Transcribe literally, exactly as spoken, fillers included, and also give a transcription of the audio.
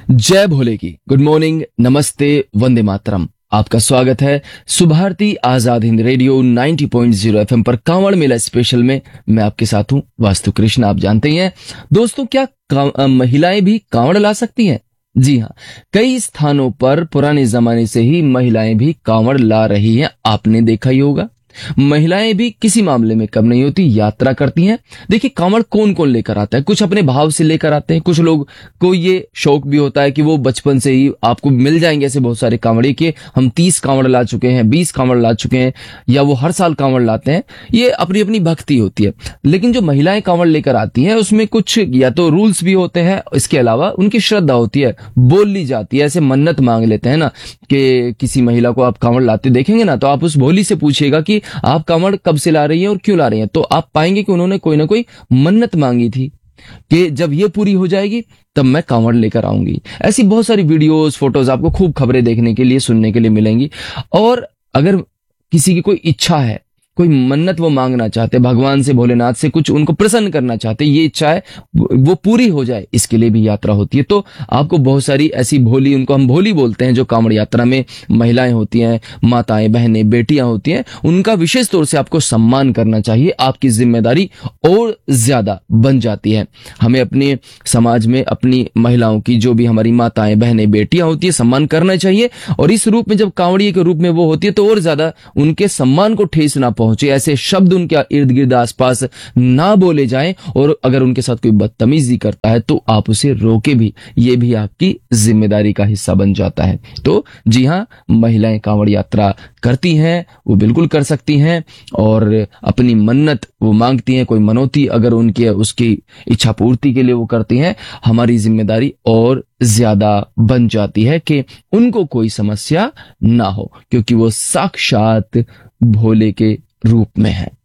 जय भोले की good morning, नमस्ते, वंदे मातरम। आपका स्वागत है सुभारती आजाद हिंद रेडियो नब्बे पॉइंट शून्य एफएम पर कांवड़ मेला स्पेशल में। मैं आपके साथ हूं वास्तु कृष्ण। आप जानते ही हैं दोस्तों, क्या महिलाएं भी कांवड़ ला सकती हैं? जी हाँ, कई स्थानों पर पुराने जमाने से ही महिलाएं भी कांवड़ ला रही हैं। आपने देखा ही होगा, महिलाएं भी किसी मामले में कम नहीं होती, यात्रा करती हैं। देखिए, कांवड़ कौन कौन लेकर आता है? कुछ अपने भाव से लेकर आते हैं, कुछ लोग को ये शौक भी होता है कि वो बचपन से ही, आपको मिल जाएंगे ऐसे बहुत सारे कांवड़े के हम तीस कांवड़ ला चुके हैं, बीस कांवड़ ला चुके हैं, या वो हर साल कांवड़ लाते हैं। ये अपनी अपनी भक्ति होती है। लेकिन जो महिलाएं कांवड़ लेकर आती हैं उसमें कुछ या तो रूल्स भी होते हैं, इसके अलावा उनकी श्रद्धा होती है, बोल ली जाती है। ऐसे मन्नत मांग लेते हैं ना, कि किसी महिला को आप कांवड़ लाते देखेंगे ना, तो आप उस भोली से पूछिएगा कि आप कांवड़ कब से ला रही हैं और क्यों ला रही हैं, तो आप पाएंगे कि उन्होंने कोई ना कोई मन्नत मांगी थी कि जब ये पूरी हो जाएगी तब मैं कांवड़ लेकर आऊंगी। ऐसी बहुत सारी वीडियोस, फोटोज आपको खूब खबरें देखने के लिए, सुनने के लिए मिलेंगी। और अगर किसी की कोई इच्छा है, कोई मन्नत वो मांगना चाहते, भगवान से, भोलेनाथ से कुछ उनको प्रसन्न करना चाहते, ये इच्छा है वो पूरी हो जाए, इसके लिए भी यात्रा होती है। तो आपको बहुत सारी ऐसी भोली, उनको हम भोली बोलते हैं, जो कांवड़ यात्रा में महिलाएं होती हैं, माताएं, बहनें, बेटियां होती हैं, उनका विशेष तौर से आपको सम्मान करना चाहिए। आपकी जिम्मेदारी और ज्यादा बन जाती है। हमें अपने समाज में अपनी महिलाओं की, जो भी हमारी माताएं, बहनें, बेटियां होती है, सम्मान करना चाहिए। और इस रूप में जब कांवड़िए के रूप में वो होती है तो और ज्यादा उनके सम्मान को ठेस ना पहुंचे, ऐसे शब्द उनके इर्द गिर्द आसपास ना बोले जाएं। और अगर उनके साथ कोई बदतमीजी करता है तो आप उसे रोके भी, ये भी आपकी जिम्मेदारी का हिस्सा बन जाता है। तो जी हां, महिलाएं कांवड़ यात्रा करती हैं, वो बिल्कुल कर सकती हैं। और अपनी मन्नत वो मांगती हैं, कोई मनोती अगर उनकी, उसकी इच्छा पूर्ति के लिए वो करती हैं, हमारी जिम्मेदारी और ज्यादा बन जाती है कि उनको कोई समस्या ना हो, क्योंकि वो साक्षात भोले के रूप में है।